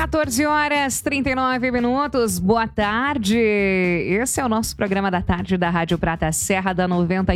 14 horas 39 minutos, boa tarde. Esse é o nosso programa da tarde da Rádio Prata Serra da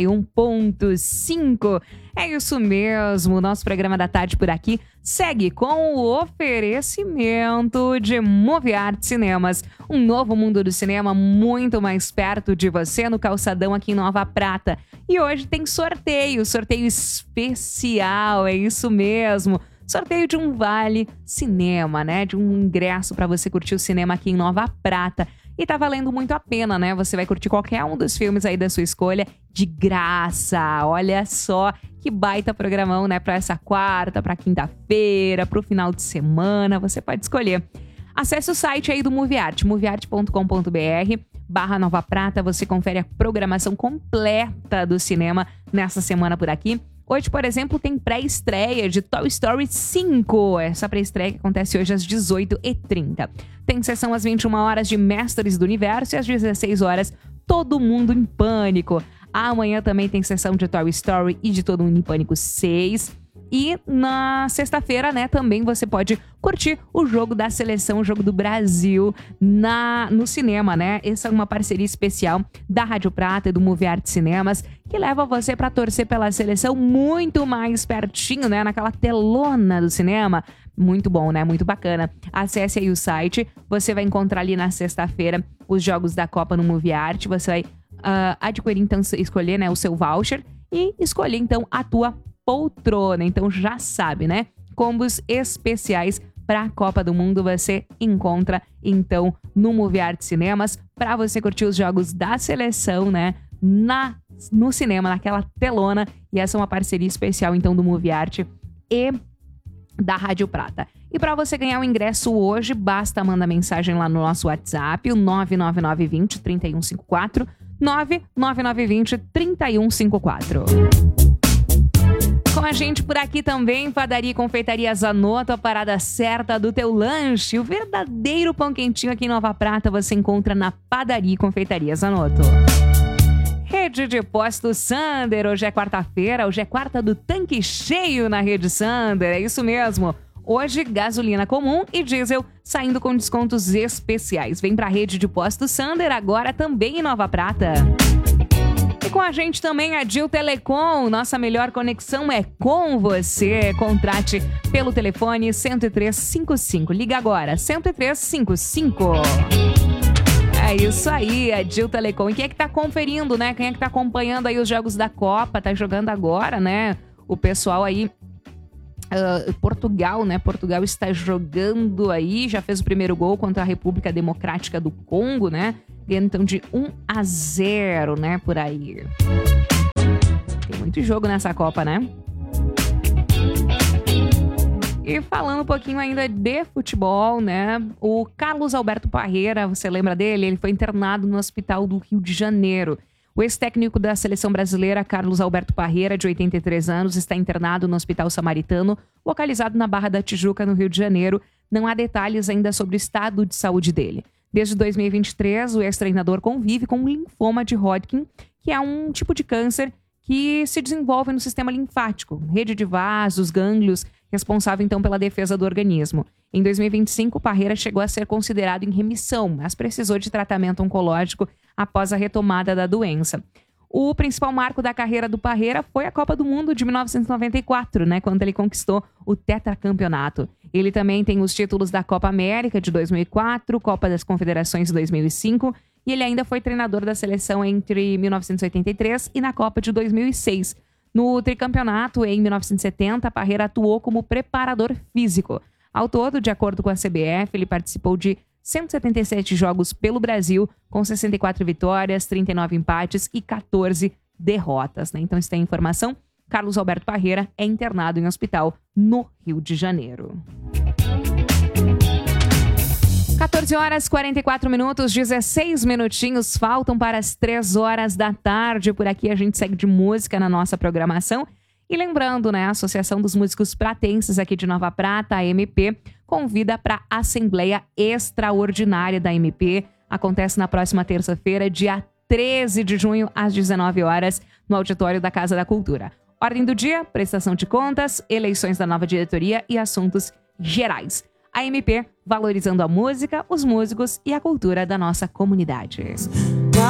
91.5. É isso mesmo, o nosso programa da tarde por aqui segue com o oferecimento de Moviart Cinemas. Um novo mundo do cinema muito mais perto de você no Calçadão aqui em Nova Prata. E hoje tem sorteio especial, é isso mesmo. Sorteio de um vale cinema, né? De um ingresso para você curtir o cinema aqui em Nova Prata. E tá valendo muito a pena, né? Você vai curtir qualquer um dos filmes aí da sua escolha de graça. Olha só que baita programão, né? Para essa quarta, para quinta-feira, para o final de semana. Você pode escolher. Acesse o site aí do Moviart, moviart.com.br/Nova Prata. Você confere a programação completa do cinema nessa semana por aqui. Hoje, por exemplo, tem pré-estreia de Toy Story 5. Essa pré-estreia que acontece hoje às 18h30. Tem sessão às 21 horas de Mestres do Universo e às 16 horas Todo Mundo em Pânico. Amanhã também tem sessão de Toy Story e de Todo Mundo em Pânico 6. E na sexta-feira, né, também você pode curtir o jogo da seleção, o jogo do Brasil no cinema, né? Essa é uma parceria especial da Rádio Prata e do Moviart Cinemas, que leva você para torcer pela seleção muito mais pertinho, né? Naquela telona do cinema. Muito bom, né? Muito bacana. Acesse aí o site, você vai encontrar ali na sexta-feira os jogos da Copa no Moviart. Você vai adquirir, então, escolher, né, o seu voucher e escolher, então, a tua poltrona. Então já sabe, né? Combos especiais para a Copa do Mundo você encontra então no Moviart Cinemas para você curtir os jogos da seleção, né? No cinema, naquela telona. E essa é uma parceria especial então do Moviart e da Rádio Prata. E para você ganhar o ingresso hoje, basta mandar mensagem lá no nosso WhatsApp, o 99920-3154, 99920-3154. Com a gente por aqui também, Padaria e Confeitaria Zanotto, a parada certa do teu lanche. O verdadeiro pão quentinho aqui em Nova Prata você encontra na Padaria e Confeitaria Zanotto. Rede de Postos Sander, hoje é quarta-feira, hoje é quarta do tanque cheio na Rede Sander, é isso mesmo. Hoje, gasolina comum e diesel saindo com descontos especiais. Vem pra Rede de Postos Sander, agora também em Nova Prata. E com a gente também a Dil Telecom, nossa melhor conexão é com você. Contrate pelo telefone 10355. Liga agora, 10355. É isso aí, a Dil Telecom. E quem é que tá conferindo, né? Quem é que tá acompanhando aí os jogos da Copa? Tá jogando agora, né? O pessoal aí, Portugal, né? Portugal está jogando aí, já fez o primeiro gol contra a República Democrática do Congo, né? Ganhando então de 1-0, né? Por aí. Tem muito jogo nessa Copa, né? E falando um pouquinho ainda de futebol, né? O Carlos Alberto Parreira, você lembra dele? Ele foi internado no hospital do Rio de Janeiro. O ex-técnico da seleção brasileira, Carlos Alberto Parreira, de 83 anos, está internado no Hospital Samaritano, localizado na Barra da Tijuca, no Rio de Janeiro. Não há detalhes ainda sobre o estado de saúde dele. Desde 2023, o ex-treinador convive com um linfoma de Hodgkin, que é um tipo de câncer que se desenvolve no sistema linfático, rede de vasos, gânglios, responsável então pela defesa do organismo. Em 2025, Parreira chegou a ser considerado em remissão, mas precisou de tratamento oncológico após a retomada da doença. O principal marco da carreira do Parreira foi a Copa do Mundo de 1994, né, quando ele conquistou o tetracampeonato. Ele também tem os títulos da Copa América de 2004, Copa das Confederações de 2005, e ele ainda foi treinador da seleção entre 1983 e na Copa de 2006. No tricampeonato, em 1970, Parreira atuou como preparador físico. Ao todo, de acordo com a CBF, ele participou de 177 jogos pelo Brasil, com 64 vitórias, 39 empates e 14 derrotas, né? Então, se tem informação, Carlos Alberto Parreira é internado em hospital no Rio de Janeiro. 14 horas 44 minutos, 16 minutinhos faltam para as 3 horas da tarde. Por aqui a gente segue de música na nossa programação. E lembrando, né, a Associação dos Músicos Pratenses aqui de Nova Prata, a MP, convida para a Assembleia Extraordinária da MP. Acontece na próxima terça-feira, dia 13 de junho, às 19 horas, no auditório da Casa da Cultura. Ordem do dia, prestação de contas, eleições da nova diretoria e assuntos gerais. A MP, valorizando a música, os músicos e a cultura da nossa comunidade.